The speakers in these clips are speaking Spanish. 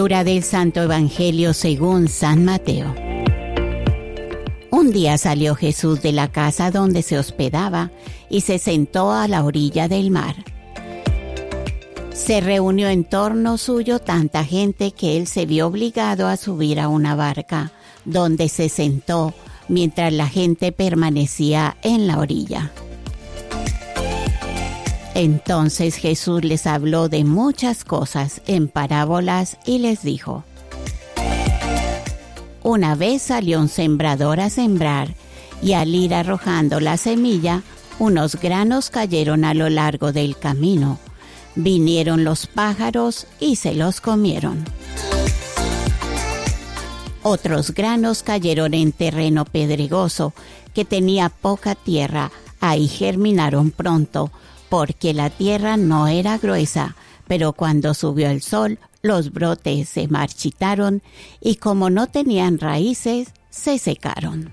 Lectura del Santo Evangelio según San Mateo. Un día salió Jesús de la casa donde se hospedaba y se sentó a la orilla del mar. Se reunió en torno suyo tanta gente que él se vio obligado a subir a una barca, donde se sentó mientras la gente permanecía en la orilla. Entonces Jesús les habló de muchas cosas en parábolas y les dijo: Una vez salió un sembrador a sembrar, y al ir arrojando la semilla, unos granos cayeron a lo largo del camino. Vinieron los pájaros y se los comieron. Otros granos cayeron en terreno pedregoso, que tenía poca tierra. Ahí germinaron pronto, porque la tierra no era gruesa, pero cuando subió el sol, los brotes se marchitaron y como no tenían raíces, se secaron.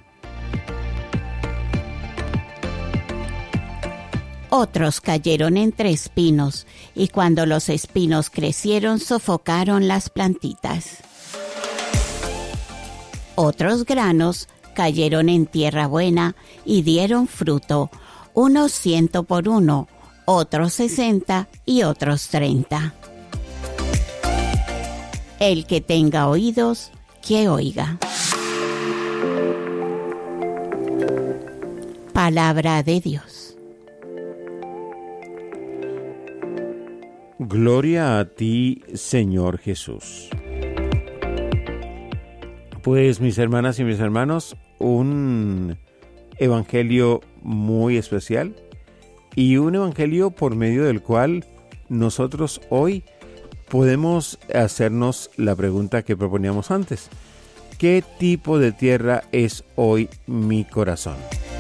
Otros cayeron entre espinos, y cuando los espinos crecieron, sofocaron las plantitas. Otros granos cayeron en tierra buena y dieron fruto, unos 100 por uno, otros 60 y otros 30. El que tenga oídos, que oiga. Palabra de Dios. Gloria a ti, Señor Jesús. Pues mis hermanas y mis hermanos, un evangelio muy especial y un evangelio por medio del cual nosotros hoy podemos hacernos la pregunta que proponíamos antes: ¿qué tipo de tierra es hoy mi corazón?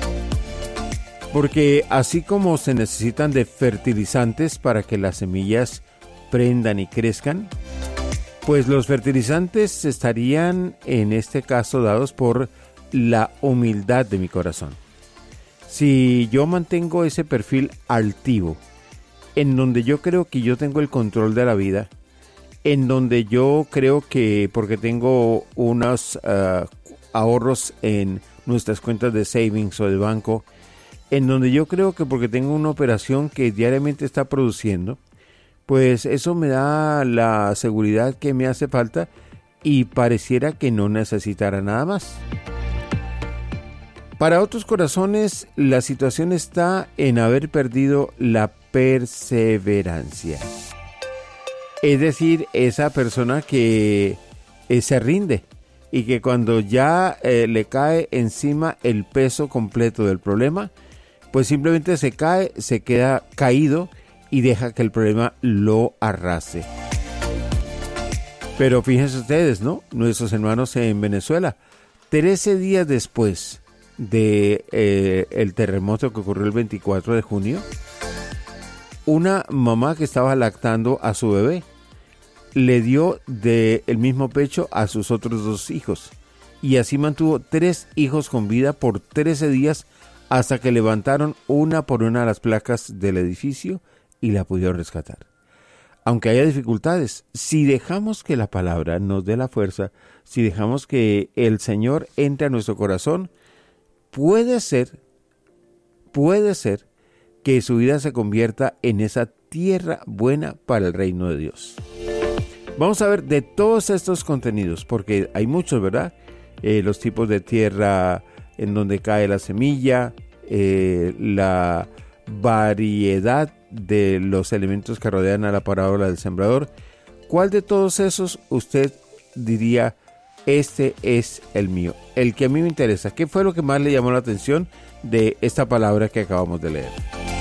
Porque así como se necesitan de fertilizantes para que las semillas prendan y crezcan, pues los fertilizantes estarían en este caso dados por la humildad de mi corazón. Si yo mantengo ese perfil altivo, en donde yo creo que yo tengo el control de la vida, en donde yo creo que porque tengo unos ahorros en nuestras cuentas de savings o de banco, en donde yo creo que porque tengo una operación que diariamente está produciendo, pues eso me da la seguridad que me hace falta y pareciera que no necesitara nada más. Para otros corazones, la situación está en haber perdido la perseverancia. Es decir, esa persona que se rinde y que cuando ya le cae encima el peso completo del problema, pues simplemente se cae, se queda caído y deja que el problema lo arrase. Pero fíjense ustedes, ¿no? Nuestros hermanos en Venezuela, 13 días después de el terremoto que ocurrió el 24 de junio, una mamá que estaba lactando a su bebé le dio del mismo pecho a sus otros 2 hijos y así mantuvo 3 hijos con vida por 13 días hasta que levantaron una por una las placas del edificio y la pudieron rescatar. Aunque haya dificultades, si dejamos que la palabra nos dé la fuerza, si dejamos que el Señor entre a nuestro corazón, puede ser que su vida se convierta en esa tierra buena para el reino de Dios. Vamos a ver de todos estos contenidos, porque hay muchos, ¿verdad? Los tipos de tierra en donde cae la semilla, la variedad de los elementos que rodean a la parábola del sembrador. ¿Cuál de todos esos usted diría, este es el mío, el que a mí me interesa? ¿Qué fue lo que más le llamó la atención de esta palabra que acabamos de leer?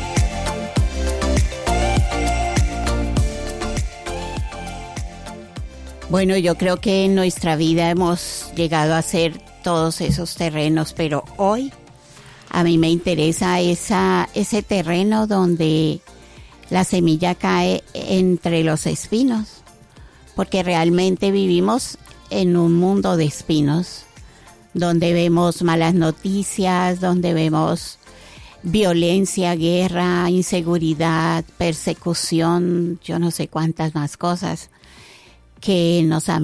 Bueno, yo creo que en nuestra vida hemos llegado a ser todos esos terrenos, pero hoy a mí me interesa ese terreno donde la semilla cae entre los espinos, porque realmente vivimos en un mundo de espinos, donde vemos malas noticias, donde vemos violencia, guerra, inseguridad, persecución, yo no sé cuántas más cosas que nos